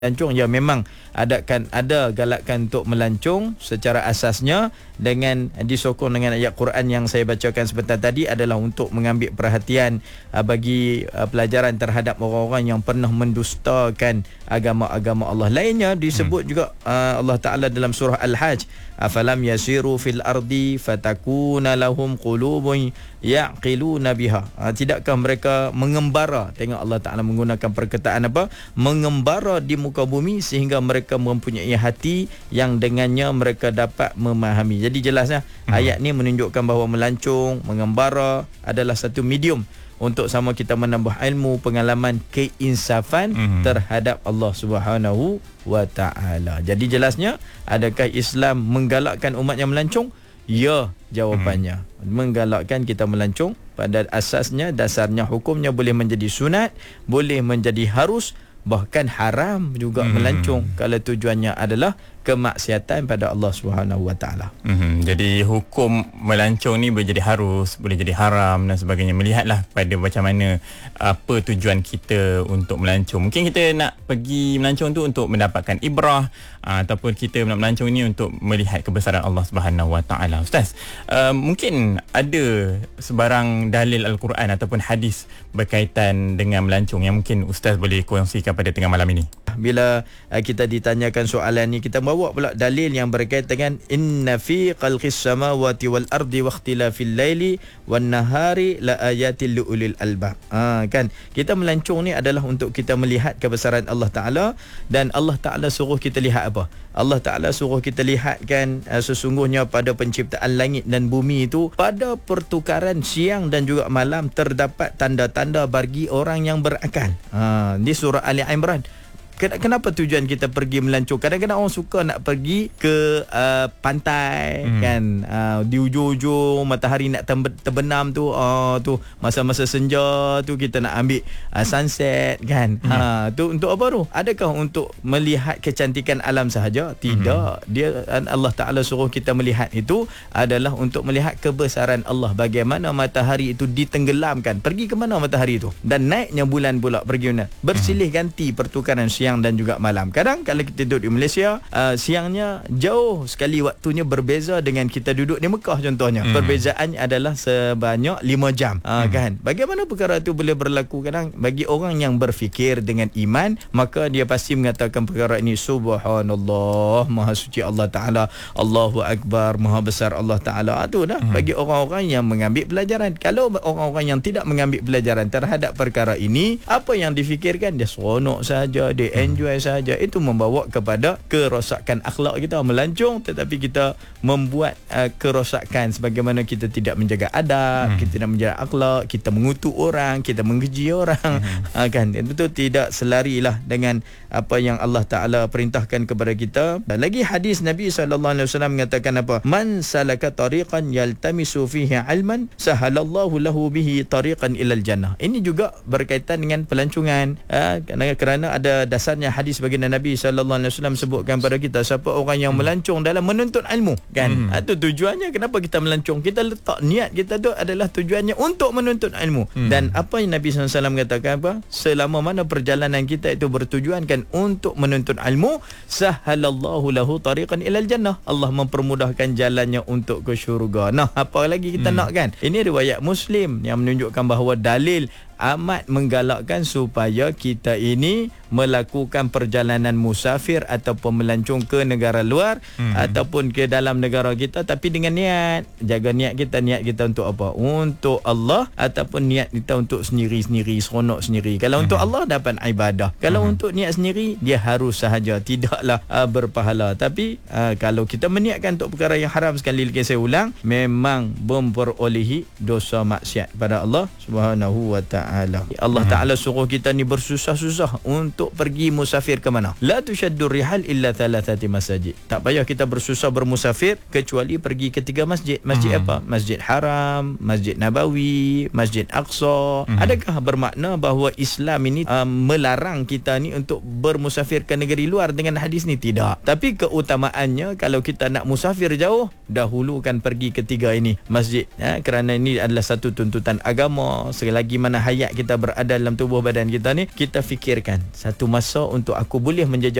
melancong, ya memang ada galakkan untuk melancong secara asasnya dengan disokong dengan ayat Quran yang saya bacakan sebentar tadi adalah untuk mengambil perhatian bagi pelajaran terhadap orang-orang yang pernah mendustakan agama-agama Allah. Lainnya disebut juga Allah Ta'ala dalam surah Al-Hajj, afalam yasiru fil ardi fatakuna lahum qulubun yaqiluna biha. Tidakkah mereka mengembara? Tengok Allah Ta'ala menggunakan perkataan apa? Mengembara di muka bumi sehingga mereka mempunyai hati yang dengannya mereka dapat memahami. Jadi jelasnya ayat ni menunjukkan bahawa melancong, mengembara adalah satu medium untuk sama kita menambah ilmu, pengalaman, keinsafan terhadap Allah Subhanahu wa Ta'ala. Jadi jelasnya, adakah Islam menggalakkan umatnya melancong? Ya, jawapannya. Menggalakkan kita melancong pada asasnya, dasarnya, hukumnya boleh menjadi sunat, boleh menjadi harus, bahkan haram juga melancong kalau tujuannya adalah kemaksiatan pada Allah Subhanahu wa Ta'ala. Jadi hukum melancong ni boleh jadi harus, boleh jadi haram dan sebagainya. Melihatlah pada macam mana apa tujuan kita untuk melancong. Mungkin kita nak pergi melancong tu untuk mendapatkan ibrah, ataupun kita nak melancong ni untuk melihat kebesaran Allah Subhanahu wa Ta'ala. Ustaz, mungkin ada sebarang dalil Al-Quran ataupun hadis berkaitan dengan melancong yang mungkin Ustaz boleh kongsikan pada tengah malam ini. Bila kita ditanyakan soalan ni, kita bawa pula dalil yang berkaitan dengan inna fi khalqis samawati wal ardi wa ikhtilafil laili wan nahari la ayatil liulil albab. Kan kita melancong ni adalah untuk kita melihat kebesaran Allah Ta'ala, dan Allah Ta'ala suruh kita lihat apa? Allah Ta'ala suruh kita lihatkan sesungguhnya pada penciptaan langit dan bumi itu, pada pertukaran siang dan juga malam terdapat tanda-tanda bagi orang yang berakal. Di surah Ali Imran. Kenapa tujuan kita pergi melancong? Kadang-kadang orang suka nak pergi ke pantai, kan, di ujung-ujung matahari nak terbenam tu, tu masa-masa senja tu kita nak ambil sunset, kan. Tu untuk apa tu? Adakah untuk melihat kecantikan alam sahaja? Tidak. Dia Allah Ta'ala suruh kita melihat itu adalah untuk melihat kebesaran Allah, bagaimana matahari itu ditenggelamkan. Pergi ke mana matahari itu? Dan naiknya bulan pula pergi mana? Bersilih ganti pertukaran siang dan juga malam. Kadang kalau kita duduk di Malaysia, siangnya jauh sekali waktunya berbeza dengan kita duduk di Mekah contohnya. Perbezaannya adalah sebanyak 5 jam. Kan? Bagaimana perkara itu boleh berlaku? Kadang bagi orang yang berfikir dengan iman, maka dia pasti mengatakan perkara ini subhanallah, maha suci Allah Ta'ala, Allahu Akbar, maha besar Allah Ta'ala. Itu dah bagi orang-orang yang mengambil pelajaran. Kalau orang-orang yang tidak mengambil pelajaran terhadap perkara ini, apa yang difikirkan? Dia seronok saja, dia enjoy saja. Itu membawa kepada kerosakan akhlak kita. Melancong tetapi kita membuat kerosakan, sebagaimana kita tidak menjaga adab, kita tidak menjaga akhlak, kita mengutuk orang, kita mengkeji orang. Kan, itu tidak selarilah dengan apa yang Allah Ta'ala perintahkan kepada kita. Dan lagi hadis Nabi SAW mengatakan apa? Man salaka tariqan yaltamisu fihi ilman sahalallahu lahu bihi tariqan ilal jannah. Ini juga berkaitan dengan pelancongan, kerana ada dasarnya hadis baginda Nabi SAW sebutkan pada kita, siapa orang yang melancong dalam menuntut ilmu, kan. Itu tujuannya. Kenapa kita melancong? Kita letak niat kita tu adalah tujuannya untuk menuntut ilmu. Dan apa yang Nabi SAW katakan apa? Selama mana perjalanan kita itu bertujuan kan untuk menuntut ilmu, sahalallahu lahu tariqan ilal jannah. Allah mempermudahkan jalannya untuk ke syurga. Nah, apa lagi kita nak, kan? Ini riwayat Muslim yang menunjukkan bahawa dalil amat menggalakkan supaya kita ini melakukan perjalanan musafir ataupun melancong ke negara luar ataupun ke dalam negara kita, tapi dengan niat. Jaga niat kita untuk apa? Untuk Allah, ataupun niat kita untuk sendiri-sendiri, seronok sendiri. Kalau untuk Allah dapat ibadah. Kalau untuk niat sendiri, dia harus sahaja, tidaklah berpahala. Tapi kalau kita meniatkan untuk perkara yang haram, sekali lagi saya ulang, memang memperolehi dosa maksiat pada Allah Subhanahu wa Ta'ala. Allah Ta'ala suruh kita ni bersusah-susah untuk pergi musafir ke mana? La tushaddur rihal illa thalathati masajid. Tak payah kita bersusah bermusafir kecuali pergi ke 3 masjid. Masjid apa? Masjid Haram, Masjid Nabawi, Masjid Aqsa. Adakah bermakna bahawa Islam ini melarang kita ni untuk bermusafir ke negeri luar dengan hadis ni? Tidak. Tapi keutamaannya, kalau kita nak musafir jauh, dahulukan pergi ketiga ini, masjid, kerana ini adalah satu tuntutan agama. Selagi mana hayat kita berada dalam tubuh badan kita ni, kita fikirkan satu masa untuk aku boleh menjejak